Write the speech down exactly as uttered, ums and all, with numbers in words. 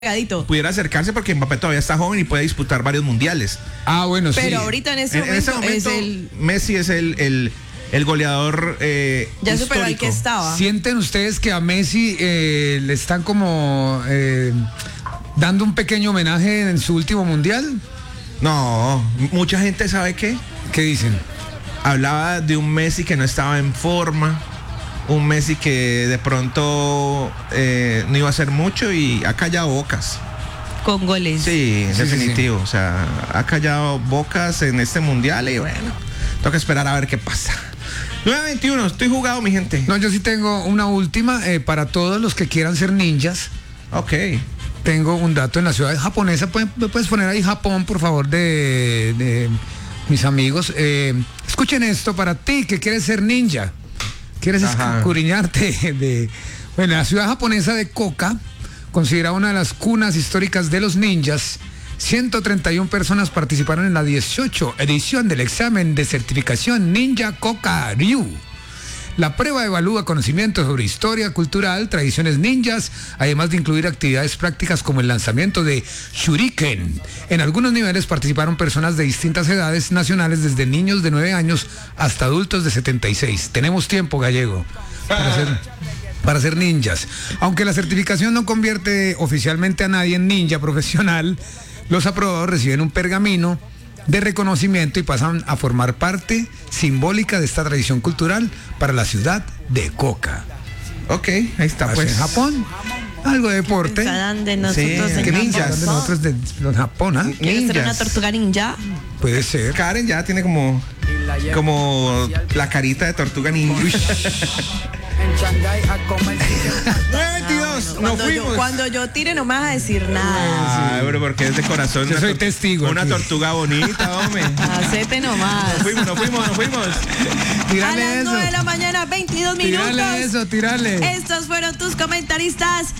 pudiera acercarse porque Mbappé todavía está joven y puede disputar varios mundiales. Ah, bueno, Pero sí. ahorita en ese, En, momento, en ese momento es el... Messi es el, el, el goleador eh, Ya superó al histórico. que estaba. ¿Sienten ustedes que a Messi eh, le están como eh, dando un pequeño homenaje en su último mundial? No, mucha gente sabe qué. ¿Qué dicen? Hablaba de un Messi que no estaba en forma, un Messi que de pronto eh, no iba a hacer mucho y ha callado bocas. Con goles. Sí, Sí, definitivo. Sí, sí. O sea, ha callado bocas en este mundial y bueno, toca esperar a ver qué pasa. nueve veintiuno, estoy jugado, mi gente. No, yo sí tengo una última eh, para todos los que quieran ser ninjas. Ok. Tengo un dato en la ciudad japonesa. ¿Me puedes poner ahí Japón, por favor, de, de mis amigos? Eh, escuchen esto para ti que quieres ser ninja. Quieres escudriñarte de... Bueno, la ciudad japonesa de Koka, considerada una de las cunas históricas de los ninjas, ciento treinta y una personas participaron en la dieciocho edición del examen de certificación Ninja Koka Ryu. La prueba evalúa conocimientos sobre historia, cultural, tradiciones ninjas, además de incluir actividades prácticas como el lanzamiento de shuriken. En algunos niveles participaron personas de distintas edades nacionales, desde niños de nueve años hasta adultos de setenta y seis. Tenemos tiempo, gallego, para ser, para ser ninjas. Aunque la certificación no convierte oficialmente a nadie en ninja profesional, los aprobados reciben un pergamino de reconocimiento y pasan a formar parte simbólica de esta tradición cultural para la ciudad de Koka. Ok, ahí está, pues. En Japón, algo de deporte. De nosotros Sí, en que ninjas. Japón. De nosotros de, de Japón, ¿ah? ¿Quieres ser una Ninjas. tortuga ninja? Puede ser. Karen ya tiene como como la carita de tortuga ninja. nueve veintidós, nos Cuando fuimos. yo, cuando yo tire no me vas a decir nada. Ay, pero porque es de corazón. Yo una soy tor- testigo Una aquí. tortuga bonita, hombre. Hacete nomás. Nos fuimos, nos fuimos, nos fuimos. A Tírale las eso. nueve de la mañana, veintidós minutos. Tírale eso, tírale. Estos fueron tus comentaristas